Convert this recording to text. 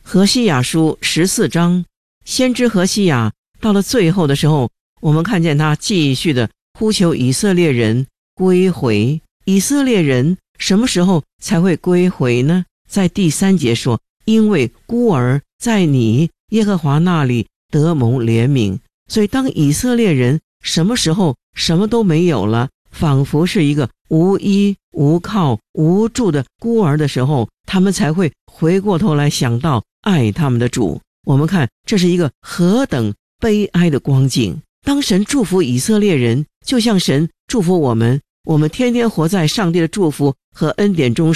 何西亚书14章，先知何西亚到了最后的时候，我们看见他继续的呼求以色列人归回。以色列人什么时候才会归回呢？在第3节说，因为孤儿在你耶和华那里得蒙怜悯。所以当以色列人什么时候什么都没有了，仿佛是一个无依无靠无助的孤儿的时候，他们才会回过头来想到爱他们的主。我们看这是一个何等悲哀的光景。当神祝福以色列人，就像神祝福我们，我们天天活在上帝的祝福和恩典中